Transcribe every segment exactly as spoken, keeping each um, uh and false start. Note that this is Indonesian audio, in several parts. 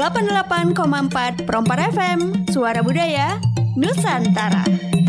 delapan puluh delapan koma empat Perompak F M, Suara Budaya Nusantara.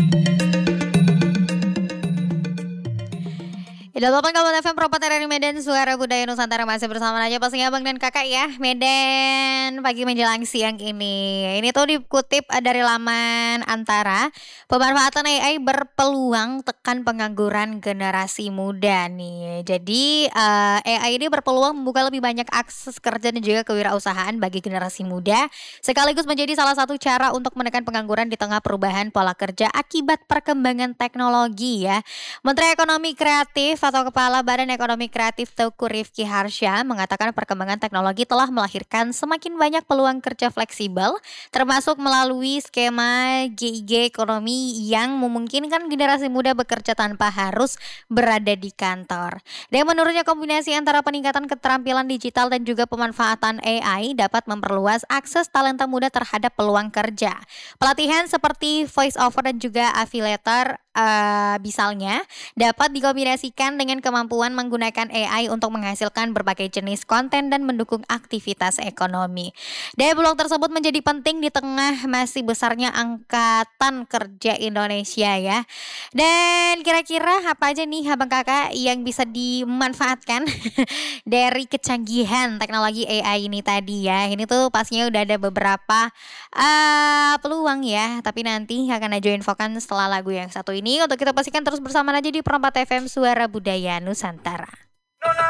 delapan koma empat F M Perompak dari Medan, Suara Budaya Nusantara, masih bersama aja pastinya abang dan kakak ya. Medan pagi menjelang siang ini. Ini tuh dikutip dari laman Antara. Pemanfaatan A I berpeluang tekan pengangguran generasi muda nih. Jadi uh, A I ini berpeluang membuka lebih banyak akses kerja dan juga kewirausahaan bagi generasi muda, sekaligus menjadi salah satu cara untuk menekan pengangguran di tengah perubahan pola kerja akibat perkembangan teknologi ya. Menteri Ekonomi Kreatif atau Kepala Badan Ekonomi Kreatif Teuku Rifki Harsha mengatakan perkembangan teknologi telah melahirkan semakin banyak peluang kerja fleksibel, termasuk melalui skema G I G ekonomi yang memungkinkan generasi muda bekerja tanpa harus berada di kantor. Dan menurutnya kombinasi antara peningkatan keterampilan digital dan juga pemanfaatan A I dapat memperluas akses talenta muda terhadap peluang kerja. Pelatihan seperti voice over dan juga affiliator uh, misalnya dapat dikombinasikan dengan kemampuan menggunakan A I untuk menghasilkan berbagai jenis konten dan mendukung aktivitas ekonomi. Daya peluang tersebut menjadi penting di tengah masih besarnya angkatan kerja Indonesia ya. Dan kira-kira apa aja nih abang kakak yang bisa dimanfaatkan dari kecanggihan teknologi A I ini tadi ya. Ini tuh pastinya udah ada beberapa uh, peluang ya, tapi nanti akan Najwa infokan setelah lagu yang satu ini. Untuk kita pastikan terus bersama aja di Perompak F M, Suara Budaya Nusantara.